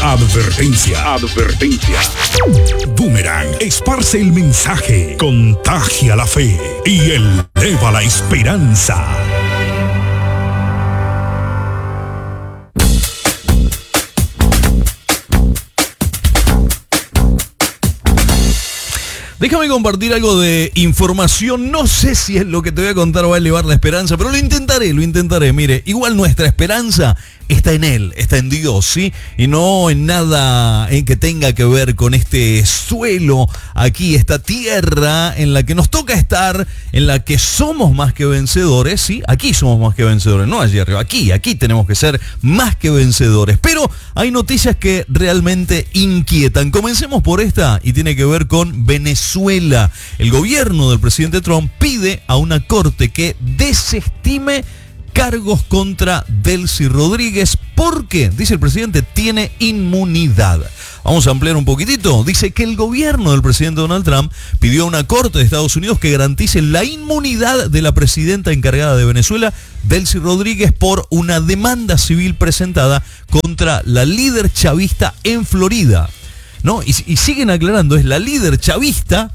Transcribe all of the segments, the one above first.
Advertencia. Boomerang esparce el mensaje, contagia la fe y eleva la esperanza. Déjame compartir algo de información. No sé si es lo que te voy a contar va a elevar la esperanza, pero lo intentaré. Mire, igual nuestra esperanza está en Él, está en Dios, ¿sí? Y no en nada que tenga que ver con este suelo aquí, esta tierra en la que nos toca estar, en la que somos más que vencedores, ¿sí? Aquí somos más que vencedores, no allí arriba, aquí tenemos que ser más que vencedores. Pero hay noticias que realmente inquietan. Comencemos por esta y tiene que ver con Venezuela. El gobierno del presidente Trump pide a una corte que desestime cargos contra Delcy Rodríguez porque, dice el presidente, tiene inmunidad. Vamos a ampliar un poquitito. Dice que el gobierno del presidente Donald Trump pidió a una corte de Estados Unidos que garantice la inmunidad de la presidenta encargada de Venezuela, Delcy Rodríguez, por una demanda civil presentada contra la líder chavista en Florida, ¿no? Y siguen aclarando, es la líder chavista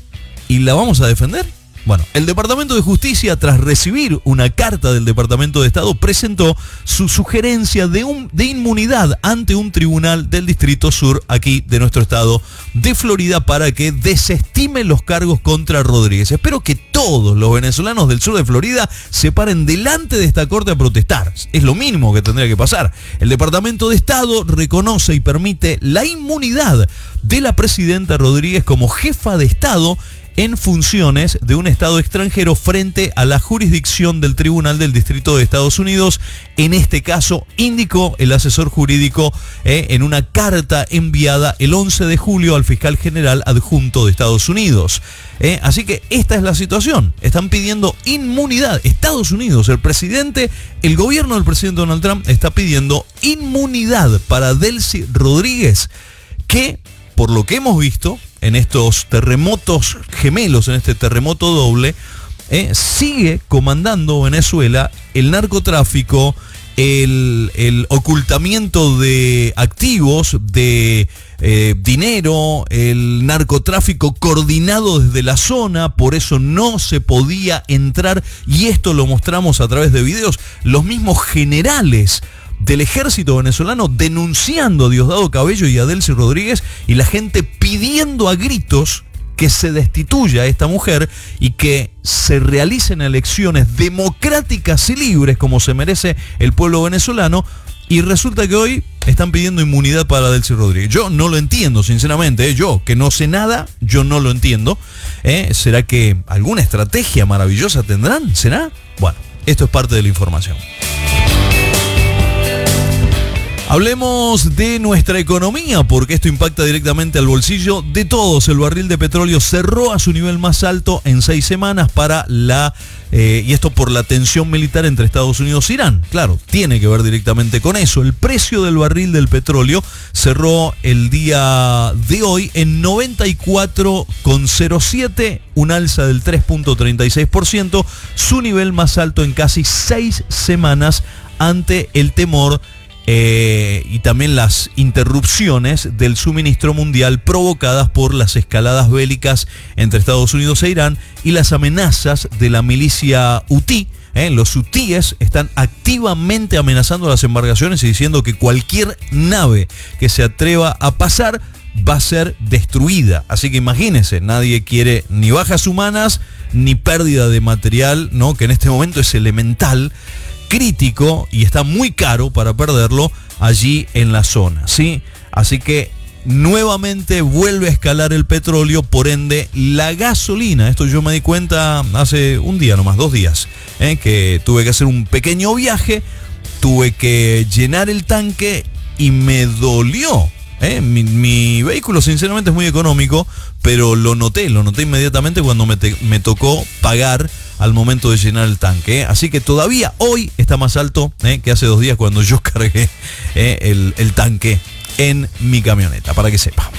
y la vamos a defender. Bueno, el Departamento de Justicia, tras recibir una carta del Departamento de Estado, presentó su sugerencia de inmunidad ante un tribunal del Distrito Sur, aquí de nuestro estado de Florida, para que desestime los cargos contra Rodríguez. Espero que todos los venezolanos del sur de Florida se paren delante de esta corte a protestar. Es lo mínimo que tendría que pasar. El Departamento de Estado reconoce y permite la inmunidad de la presidenta Rodríguez como jefa de Estado en funciones de un Estado extranjero frente a la jurisdicción del Tribunal del Distrito de Estados Unidos. En este caso, indicó el asesor jurídico en una carta enviada el 11 de julio al fiscal general adjunto de Estados Unidos. Así que esta es la situación. Están pidiendo inmunidad. Estados Unidos, el gobierno del presidente Donald Trump está pidiendo inmunidad para Delcy Rodríguez, que, por lo que hemos visto en estos terremotos gemelos, en este terremoto doble, sigue comandando Venezuela el narcotráfico, el ocultamiento de activos, de dinero, el narcotráfico coordinado desde la zona. Por eso no se podía entrar, y esto lo mostramos a través de videos. Los mismos generales del ejército venezolano denunciando a Diosdado Cabello y a Delcy Rodríguez, y la gente pidiendo a gritos que se destituya a esta mujer y que se realicen elecciones democráticas y libres como se merece el pueblo venezolano. Y resulta que hoy están pidiendo inmunidad para Delcy Rodríguez. Yo no lo entiendo, sinceramente. Yo, que no sé nada, yo no lo entiendo. ¿Será que alguna estrategia maravillosa tendrán? ¿Será? Bueno, esto es parte de la información. Hablemos de nuestra economía, porque esto impacta directamente al bolsillo de todos. El barril de petróleo cerró a su nivel más alto en 6 semanas y esto por la tensión militar entre Estados Unidos e Irán. Claro, tiene que ver directamente con eso. El precio del barril del petróleo cerró el día de hoy en 94,07, un alza del 3,36%, su nivel más alto en casi 6 semanas, ante el temor y también las interrupciones del suministro mundial provocadas por las escaladas bélicas entre Estados Unidos e Irán y las amenazas de la milicia hutí. Los hutíes están activamente amenazando las embarcaciones y diciendo que cualquier nave que se atreva a pasar va a ser destruida. Así que imagínense, nadie quiere ni bajas humanas ni pérdida de material, ¿no? Que en este momento es elemental, crítico, y está muy caro para perderlo allí en la zona, ¿sí? Así que nuevamente vuelve a escalar el petróleo, por ende la gasolina. Esto yo me di cuenta hace un día nomás, 2 días, que tuve que hacer un pequeño viaje, tuve que llenar el tanque y me dolió. Mi vehículo sinceramente es muy económico, pero lo noté inmediatamente cuando me tocó pagar al momento de llenar el tanque. Así que todavía hoy está más alto que hace 2 días cuando yo cargué el tanque en mi camioneta, para que sepa.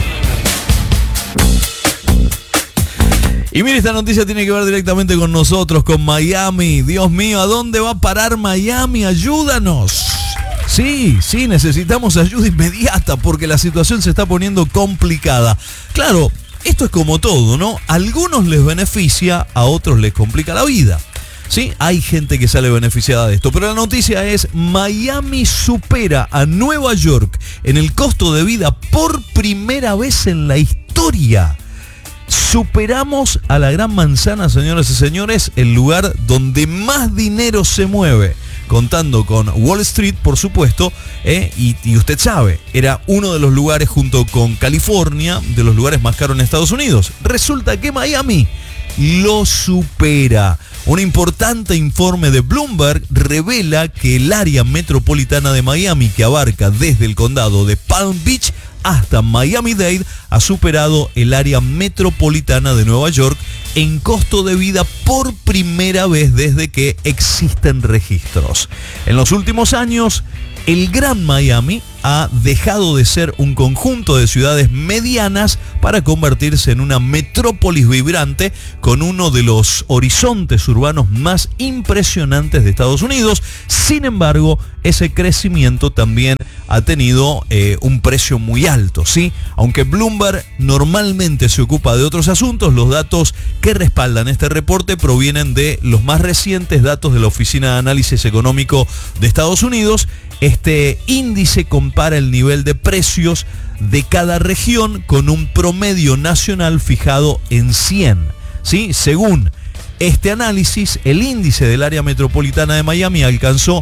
Y mire, esta noticia tiene que ver directamente con nosotros, con Miami. Dios mío, ¿a dónde va a parar Miami? Ayúdanos. Sí, necesitamos ayuda inmediata porque la situación se está poniendo complicada. Claro, esto es como todo, ¿no? A algunos les beneficia, a otros les complica la vida. Sí, hay gente que sale beneficiada de esto, pero la noticia es: Miami supera a Nueva York en el costo de vida por primera vez en la historia. Superamos a la Gran Manzana, señoras y señores, el lugar donde más dinero se mueve, contando con Wall Street, por supuesto, y usted sabe, era uno de los lugares, junto con California, de los lugares más caros en Estados Unidos. Resulta que Miami lo supera. Un importante informe de Bloomberg revela que el área metropolitana de Miami, que abarca desde el condado de Palm Beach hasta Miami-Dade, ha superado el área metropolitana de Nueva York en costo de vida por primera vez desde que existen registros. En los últimos años, el Gran Miami ha dejado de ser un conjunto de ciudades medianas para convertirse en una metrópolis vibrante con uno de los horizontes urbanos más impresionantes de Estados Unidos. Sin embargo, ese crecimiento también ha tenido un precio muy alto, ¿sí? Aunque Bloomberg normalmente se ocupa de otros asuntos, los datos que respaldan este reporte provienen de los más recientes datos de la Oficina de Análisis Económico de Estados Unidos. Este índice compara el nivel de precios de cada región con un promedio nacional fijado en 100, ¿sí? Según este análisis, el índice del área metropolitana de Miami alcanzó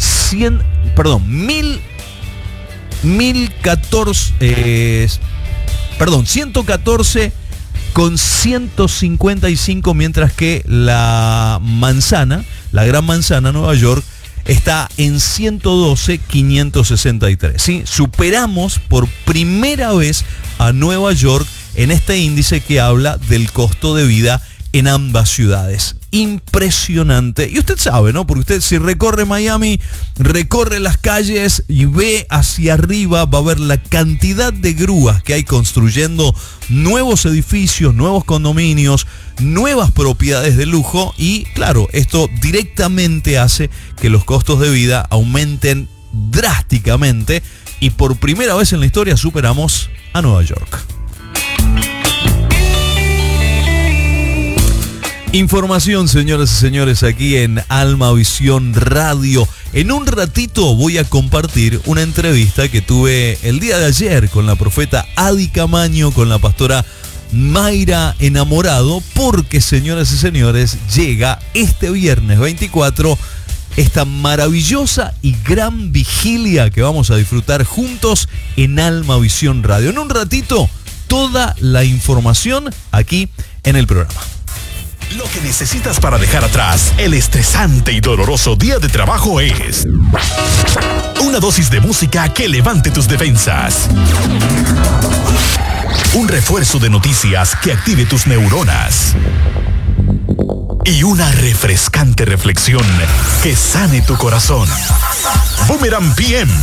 114 con 155, mientras que la Gran Manzana, Nueva York, está en 112,563. ¿Sí? Superamos por primera vez a Nueva York en este índice que habla del costo de vida en ambas ciudades. Impresionante. Y usted sabe, ¿no? Porque usted, si recorre Miami, recorre las calles y ve hacia arriba, va a ver la cantidad de grúas que hay construyendo nuevos edificios, nuevos condominios, nuevas propiedades de lujo. Y claro, esto directamente hace que los costos de vida aumenten drásticamente, y por primera vez en la historia superamos a Nueva York. Información, señoras y señores, aquí en Alma Visión Radio. En un ratito voy a compartir una entrevista que tuve el día de ayer con la profeta Adi Camaño, con la pastora Mayra Enamorado, porque, señoras y señores, llega este viernes 24 esta maravillosa y gran vigilia que vamos a disfrutar juntos en Alma Visión Radio. En un ratito, toda la información aquí en el programa. Lo que necesitas para dejar atrás el estresante y doloroso día de trabajo es una dosis de música que levante tus defensas, un refuerzo de noticias que active tus neuronas y una refrescante reflexión que sane tu corazón. Boomerang PM